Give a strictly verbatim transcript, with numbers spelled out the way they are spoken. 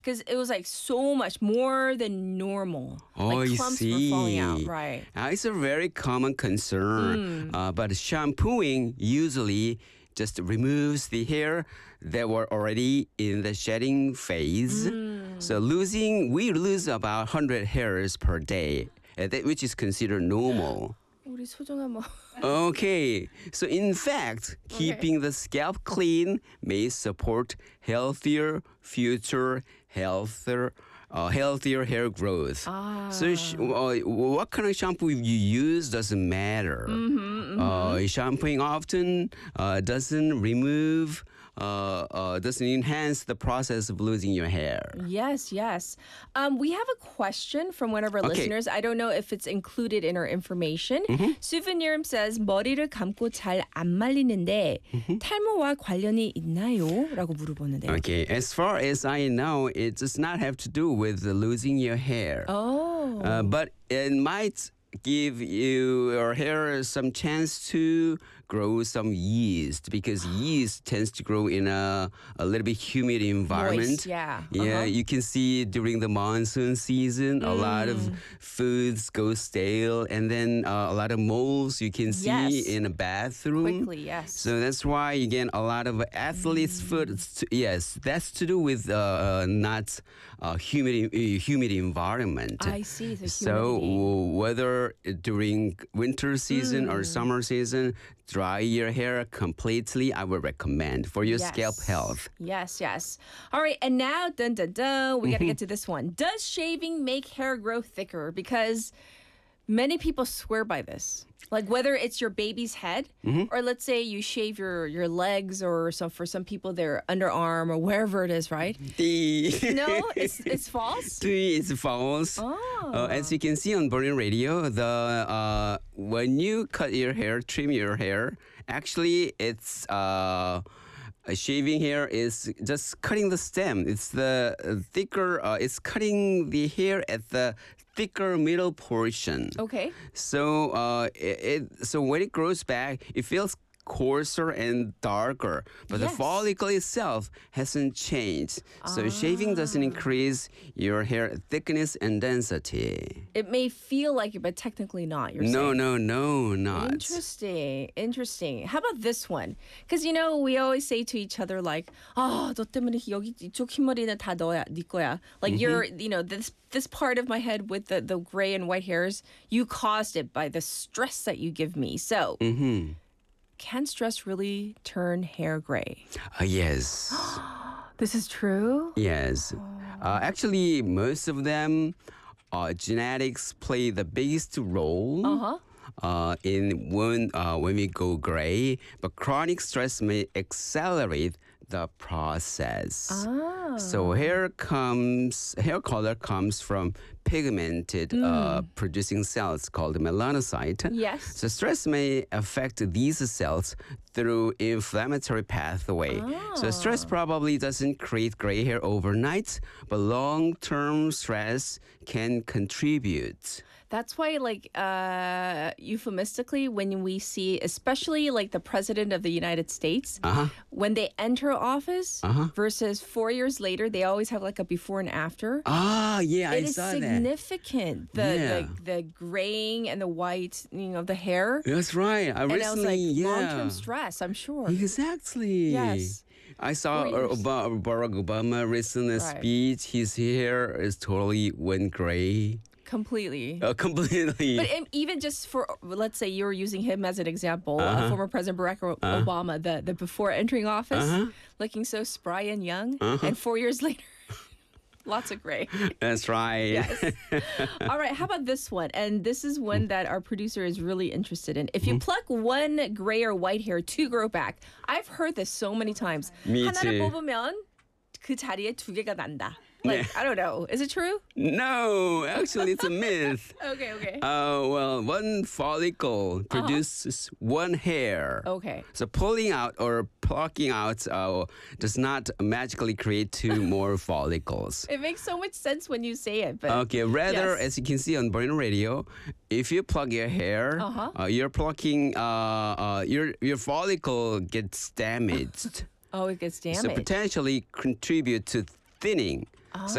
Because it was like so much more than normal. Oh, like I clumps see. were falling out, right? Uh, it's a very common concern. Uh, but shampooing usually just removes the hair that were already in the shedding phase. So losing, we lose about one hundred hairs per day, uh, that- which is considered normal. 우리 소중한 뭐. Okay, so in fact, keeping the scalp clean may support healthier future, healthier, uh, healthier hair growth. So, sh- uh, what kind of shampoo you use doesn't matter. Uh, shampooing often uh, doesn't remove, uh, uh, doesn't enhance the process of losing your hair. Yes, yes. Um, we have a question from one of our Okay. listeners. I don't know if it's included in our information. Souvenir says 머리를 감고 잘 안 말리는데 탈모와 관련이 있나요? 라고 물어보는데요. Okay, as far as I know, it does not have to do with losing your hair. Oh. Uh, but it might give you your hair some chance to grow some yeast because yeast tends to grow in a, a little bit humid environment. Moist, yeah. Yeah, Uh-huh. you can see during the monsoon season, a lot of foods go stale, and then uh, a lot of molds you can see Yes. in a bathroom. Quickly, yes. So that's why you get a lot of athletes' food. It's- Yes, that's to do with uh, uh, not uh, humid, uh, humid environment. I see, the So humidity. w- whether during winter season or summer season, dry your hair completely, I would recommend for your scalp Yes. health. Yes, yes. All right, and now, dun dun dun, we got to get to this one. Does shaving make hair grow thicker? Because many people swear by this. Like whether it's your baby's head, or let's say you shave your your legs, or some for some people their underarm or wherever it is, right? The No, it's it's false. Three is false. Oh. Uh, as you can see on Burning Radio, the uh, when you cut your hair, trim your hair, actually it's uh, uh, shaving hair is just cutting the stem. It's the uh, thicker. Uh, it's cutting the hair at the thicker middle portion. Okay. So uh, it, it so when it grows back, it feels coarser and darker, but the Yes. follicle itself hasn't changed. So shaving doesn't increase your hair thickness and density. It may feel like it, but technically not. You're No, saying. no, no, not. Interesting. Interesting. How about this one? Because you know we always say to each other like, "아, 너 때문에 여기 이쪽 흰머리는 다 너야, 네 거야." Like you're, you know, this this part of my head with the the gray and white hairs, you caused it by the stress that you give me. So, can stress really turn hair gray? Uh, yes, This is true. yes. Uh, actually, most of them, uh, genetics play the biggest role. Uh-huh. Uh, in when uh, when we go gray, but chronic stress may accelerate the process. Ah. So hair comes hair color comes from pigmented uh, producing cells called melanocyte. Yes. So stress may affect these cells through inflammatory pathway. So stress probably doesn't create gray hair overnight, but long-term stress can contribute. That's why, like, uh, euphemistically, when we see, especially like the president of the United States, Uh-huh. when they enter office versus four years later, they always have like a before and after. Ah, yeah, It I is saw that. significant. The, Yeah. the the graying and the white, you know, the hair. That's right. I And I was recently, like, yeah. long-term stress, I'm sure. Exactly. Yes. I saw Four uh, years. Oba- Barack Obama recent Right. speech. His hair is totally went gray. Completely. Uh, completely. But um, even just for, let's say you're using him as an example, uh, former President Barack O- Obama, the, the before entering office, looking so spry and young, and four years later, lots of gray. That's right. Yes. All right, how about this one? And this is one that our producer is really interested in. If you pluck one gray or white hair to grow back, I've heard this so many times. Me 하나를 too. 뽑으면 그 자리에 두 개가 난다. Like, I don't know. Is it true? No, actually, it's a myth. Okay, okay. Uh, well, one follicle produces one hair. Okay. So pulling out or plucking out uh, does not magically create two more follicles. It makes so much sense when you say it, but Okay, rather, Yes. as you can see on Burning Radio, if you plug your hair, Uh-huh. uh, you're plucking, uh, uh, your your follicle gets damaged. oh, it gets So damaged. potentially contribute to thinning